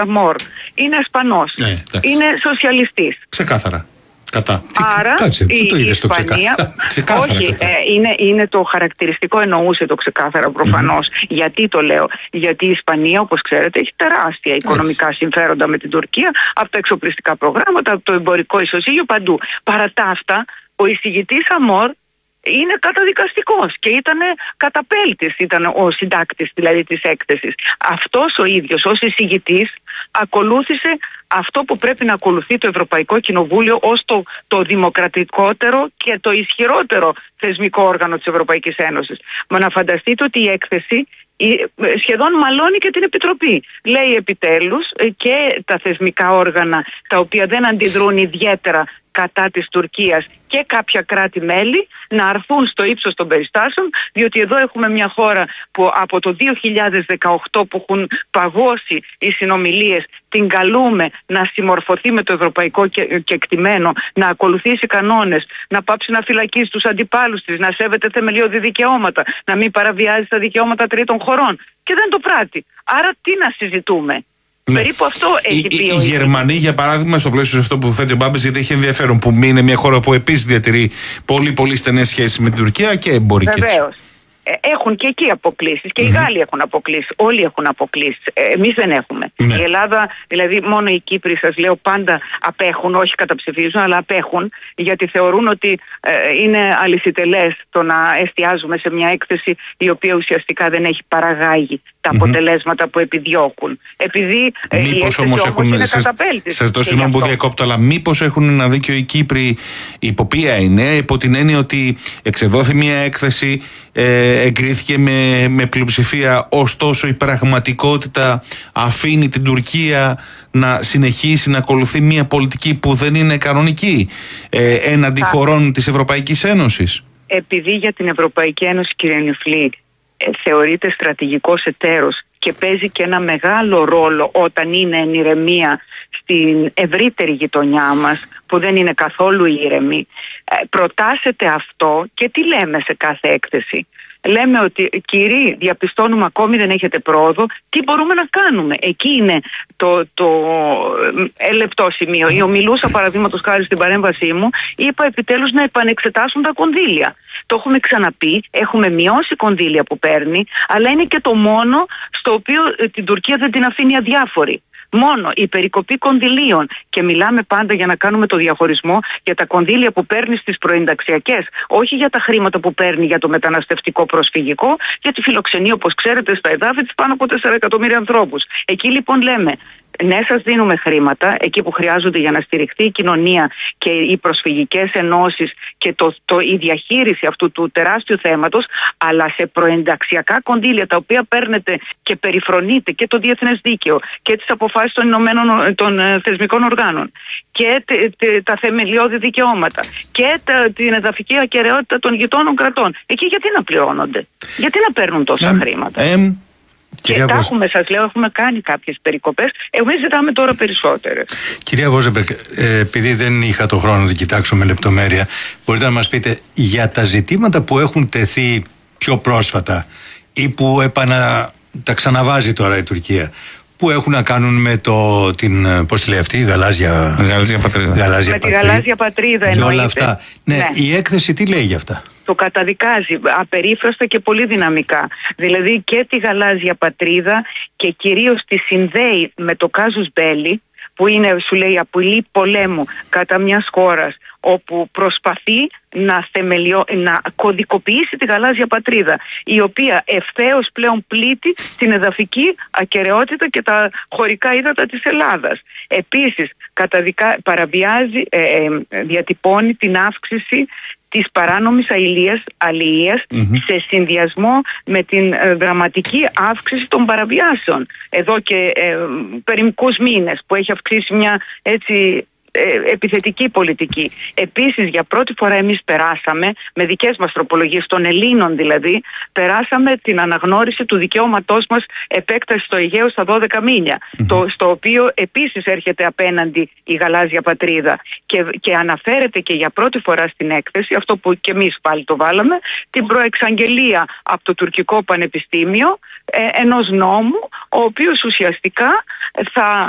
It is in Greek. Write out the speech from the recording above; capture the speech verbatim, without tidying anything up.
Αμόρ είναι Ισπανός, ναι, είναι σοσιαλιστής. Ξεκάθαρα. Κατά. Άρα Κάτσε, η, το είδες η το Ισπανία, ξεκάθαρα. όχι, ε, είναι, είναι το χαρακτηριστικό, εννοούσε το ξεκάθαρα προφανώς. Mm-hmm. Γιατί το λέω? Γιατί η Ισπανία, όπως ξέρετε, έχει τεράστια οικονομικά Έτσι. συμφέροντα με την Τουρκία, από τα εξοπλιστικά προγράμματα, από το εμπορικό ισοζύγιο, παντού. Παρά τα αυτά, ο εισηγητής Αμόρ είναι καταδικαστικός και ήταν καταπέλτης, ήταν ο συντάκτης δηλαδή της έκθεσης. Αυτός ο ίδιος ως εισηγητής ακολούθησε αυτό που πρέπει να ακολουθεί το Ευρωπαϊκό Κοινοβούλιο ως το, το δημοκρατικότερο και το ισχυρότερο θεσμικό όργανο της Ευρωπαϊκής Ένωσης. Μα να φανταστείτε ότι η έκθεση σχεδόν μαλώνει και την Επιτροπή. Λέει επιτέλους και τα θεσμικά όργανα τα οποία δεν αντιδρούν ιδιαίτερα κατά της Τουρκίας και κάποια κράτη-μέλη να αρθούν στο ύψος των περιστάσεων, διότι εδώ έχουμε μια χώρα που από το δύο χιλιάδες δεκαοκτώ που έχουν παγώσει οι συνομιλίες, την καλούμε να συμμορφωθεί με το ευρωπαϊκό κεκτημένο, να ακολουθήσει κανόνες, να πάψει να φυλακίσει τους αντιπάλους της, να σέβεται θεμελιώδη δικαιώματα, να μην παραβιάζει τα δικαιώματα τρίτων χωρών. Και δεν το πράττει. Άρα τι να συζητούμε? Ναι. Περίπου αυτό έχει πει. Οι Γερμανοί, για παράδειγμα, στο πλαίσιο αυτό που θέτει ο Μπάμπης, γιατί έχει ενδιαφέρον που είναι μια χώρα που επίσης διατηρεί πολύ πολύ στενές σχέσεις με την Τουρκία και εμπορικές. Βεβαίως. Έχουν και εκεί αποκλήσεις και mm-hmm. οι Γάλλοι έχουν αποκλήσεις, όλοι έχουν αποκλήσεις. Ε, εμείς δεν έχουμε. Ναι. Η Ελλάδα, δηλαδή μόνο οι Κύπροι, σας λέω, πάντα απέχουν, όχι καταψηφίζουν, αλλά απέχουν, γιατί θεωρούν ότι ε, είναι αλυσιτελές το να εστιάζουμε σε μια έκθεση η οποία ουσιαστικά δεν έχει παραγάγει τα mm-hmm. αποτελέσματα που επιδιώκουν. Επειδή ε, η έκθεση όμως έχουν, είναι σας, καταπέλτης. Σας δώσω συγγνώμη που διακόπτω, αλλά μήπως έχουν ένα δίκιο οι Κύπροι, υπό ποια είναι, υπό την έννοια ότι εξεδόθη μια έκθεση, ε, εγκρίθηκε με, με πλειοψηφία, ωστόσο η πραγματικότητα αφήνει την Τουρκία να συνεχίσει να ακολουθεί μια πολιτική που δεν είναι κανονική ε, έναντι χωρών της Ευρωπαϊκής Ένωσης. Επειδή για την Ευρωπαϊκή Ένωση, κύριε Νιουφλή, ε, θεωρείται στρατηγικός εταίρος και παίζει και ένα μεγάλο ρόλο όταν είναι εν ηρεμία στην ευρύτερη γειτονιά μας, που δεν είναι καθόλου ήρεμη, ε, προτάσετε αυτό και τι λέμε σε κάθε έκθεση? Λέμε ότι κύριοι, διαπιστώνουμε ακόμη δεν έχετε πρόοδο, τι μπορούμε να κάνουμε? Εκεί είναι το, το ε, λεπτό σημείο. Η ομιλούσα, παραδείγματος χάρη στην παρέμβασή μου, είπα επιτέλους να επανεξετάσουν τα κονδύλια. Το έχουμε ξαναπεί, έχουμε μειώσει κονδύλια που παίρνει, αλλά είναι και το μόνο στο οποίο ε, την Τουρκία δεν την αφήνει αδιάφορη. Μόνο η περικοπή κονδυλίων, και μιλάμε πάντα για να κάνουμε το διαχωρισμό για τα κονδύλια που παίρνει στις προενταξιακές, όχι για τα χρήματα που παίρνει για το μεταναστευτικό προσφυγικό, γιατί φιλοξενεί, όπως ξέρετε, στα εδάφη της πάνω από τέσσερα εκατομμύρια ανθρώπους. Εκεί λοιπόν λέμε, ναι, σας δίνουμε χρήματα εκεί που χρειάζονται για να στηριχθεί η κοινωνία και οι προσφυγικές ενώσεις και το, το, η διαχείριση αυτού του τεράστιου θέματος, αλλά σε προενταξιακά κονδύλια τα οποία παίρνετε και περιφρονείτε και το διεθνές δίκαιο και τις αποφάσεις των Ηνωμένων των θεσμικών οργάνων και τε, τε, τα θεμελιώδη δικαιώματα και τα, την εδαφική ακεραιότητα των γειτόνων κρατών. Εκεί γιατί να πληρώνονται? Γιατί να παίρνουν τόσα ε, χρήματα? Ε, Και τα έχουμε, σας λέω, έχουμε κάνει κάποιες περικοπές. Εμείς ζητάμε τώρα περισσότερες. Κυρία Βόζεμπεργκ, ε, επειδή δεν είχα το χρόνο να το κοιτάξω με λεπτομέρεια, μπορείτε να μας πείτε για τα ζητήματα που έχουν τεθεί πιο πρόσφατα ή που επανα... τα ξαναβάζει τώρα η Τουρκία, που έχουν να κάνουν με το, την, πώς τη λέει αυτή, η γαλάζια, γαλάζια πατρίδα. Γαλάζια με πατρίδα. τη γαλάζια πατρίδα εννοείται. Και όλα αυτά. Ναι, ναι, η έκθεση τι λέει για αυτά? Το καταδικάζει απερίφραστα και πολύ δυναμικά. Δηλαδή και τη γαλάζια πατρίδα και κυρίως τη συνδέει με το κάζους μπέλι, που είναι, σου λέει, απειλή πολέμου κατά μιας χώρας όπου προσπαθεί να, θεμελιώ, να κωδικοποιήσει τη γαλάζια πατρίδα, η οποία ευθέως πλέον πλήττει την εδαφική ακεραιότητα και τα χωρικά ύδατα της Ελλάδας. Επίσης καταδικα... παραβιάζει, ε, ε, διατυπώνει την αύξηση της παράνομης αηλίας, αλληλείας mm-hmm. σε συνδυασμό με την ε, δραματική αύξηση των παραβιάσεων εδώ και ε, περιμικούς μήνες που έχει αυξήσει μια έτσι ε, επιθετική πολιτική. Επίσης για πρώτη φορά εμείς περάσαμε με δικές μας τροπολογίες των Ελλήνων, δηλαδή περάσαμε την αναγνώριση του δικαιώματός μας επέκταση στο Αιγαίο στα δώδεκα μίλια mm-hmm. το, στο οποίο επίσης έρχεται απέναντι η γαλάζια πατρίδα και, και αναφέρεται και για πρώτη φορά στην έκθεση, αυτό που και εμείς πάλι το βάλαμε, την προεξαγγελία από το τουρκικό πανεπιστήμιο ε, ενός νόμου ο οποίος ουσιαστικά θα